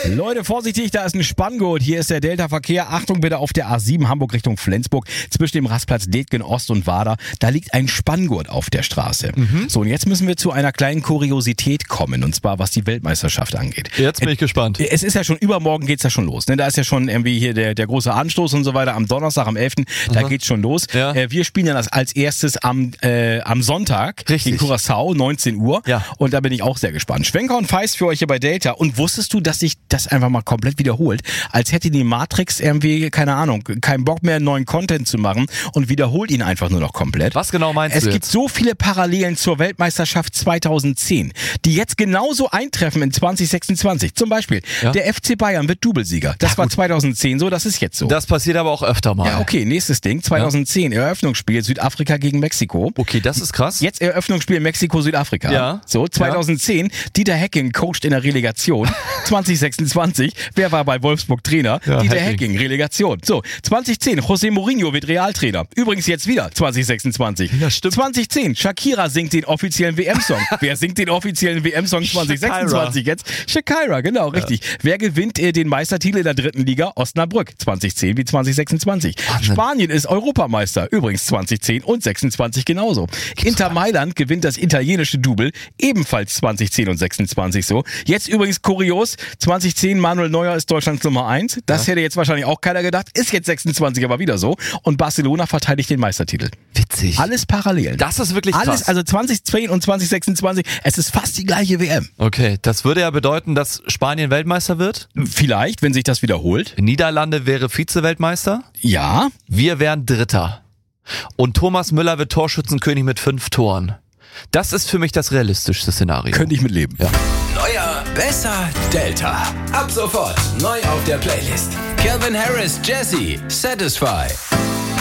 Leute, vorsichtig, da ist ein Spanngurt. Hier ist der Delta-Verkehr. Achtung bitte auf der A7 Hamburg Richtung Flensburg. Zwischen dem Rastplatz Detgen Ost und Wader. Da liegt ein Spanngurt auf der Straße. So, und jetzt müssen wir zu einer kleinen Kuriosität kommen. Und zwar, was die Weltmeisterschaft angeht. Jetzt bin ich gespannt. Es ist ja schon, übermorgen geht's ja schon los. Ne? Da ist ja schon irgendwie hier der große Anstoß und so weiter. Am Donnerstag, am 11. Da geht's schon los. Ja. Wir spielen dann als erstes am Sonntag Richtig. gegen Curaçao, 19 Uhr. Ja. Und da bin ich auch sehr gespannt. Schwenker und Feist für euch hier bei Delta. Und wusstest du, dass sich das einfach mal komplett wiederholt? Als hätte die Matrix irgendwie, keine Ahnung, keinen Bock mehr, neuen Content zu machen und wiederholt ihn einfach nur noch komplett. Was genau meinst Es du gibt jetzt? so viele Parallelen zur Weltmeisterschaft 2010, die jetzt genauso eintreffen in 2026. Zum Beispiel, Ja. der FC Bayern wird Doublesieger. Das war 2010 so, das ist jetzt so. Das passiert aber auch öfter mal. Ja, okay, nächstes Ding. 2010, Eröffnungsspiel Südafrika gegen Mexiko. Okay, das ist krass. Jetzt Eröffnungsspiel Mexiko-Südafrika. Ja. So, 2010, Dieter Hecking coacht in der Relegation. 2026, wer war bei Wolfsburg Trainer? Ja, Dieter Hecking. Hecking, Relegation. So, 2010, José Mourinho wird Realtrainer. Übrigens jetzt wieder, 2026. Ja, stimmt. 2010, Shakira singt den offiziellen WM-Song. Wer singt den offiziellen WM-Song 2026 jetzt? Shakira, genau, richtig. Wer gewinnt den Meistertitel in der dritten Liga? Osnabrück, 2010 wie 2026. Wahnsinn. Spanien ist Europameister, übrigens 2010 und 26 genauso. Inter Mailand gewinnt das italienische Double, ebenfalls 2010 und 26 so. Jetzt übrigens kurios, 2010 Manuel Neuer ist Deutschlands Nummer 1. Das hätte jetzt wahrscheinlich auch keiner gedacht, ist jetzt 26 aber wieder so. Und Barcelona verteidigt den Meistertitel. Witzig. Alles parallel. Das ist wirklich krass. Alles, also 2010 und 2026, es ist fast die gleiche WM. Okay, das würde ja bedeuten, dass Spanien Weltmeister wird. Vielleicht, wenn sich das wiederholt. Niederlande wäre Vize-Weltmeister. Ja, Wir wären Dritter. Und Thomas Müller wird Torschützenkönig mit 5 Toren. Das ist für mich das realistischste Szenario. könnte ich mitleben. Ja. Neuer, besser, Delta. Ab sofort neu auf der Playlist. Calvin Harris, Jesse, Satisfy.